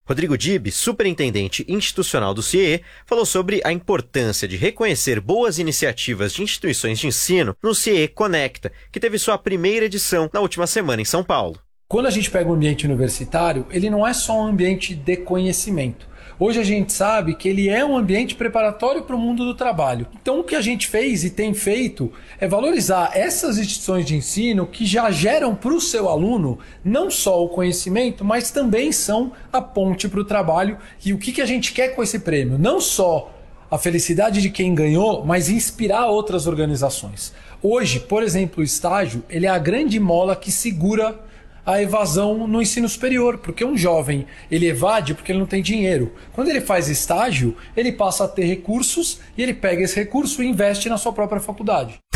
Rodrigo Dib, superintendente institucional do CIEE, falou sobre a importância de reconhecer boas iniciativas de instituições de ensino no CIEE Conecta, que teve sua primeira edição na última semana em São Paulo. Quando a gente pega o ambiente universitário, ele não é só um ambiente de conhecimento. Hoje a gente sabe que ele é um ambiente preparatório para o mundo do trabalho. Então o que a gente fez e tem feito é valorizar essas instituições de ensino que já geram para o seu aluno não só o conhecimento, mas também são a ponte para o trabalho. E o que a gente quer com esse prêmio? Não só a felicidade de quem ganhou, mas inspirar outras organizações. Hoje, por exemplo, o estágio ele é a grande mola que segura a evasão no ensino superior, porque um jovem ele evade porque ele não tem dinheiro. Quando ele faz estágio, ele passa a ter recursos e ele pega esse recurso e investe na sua própria faculdade.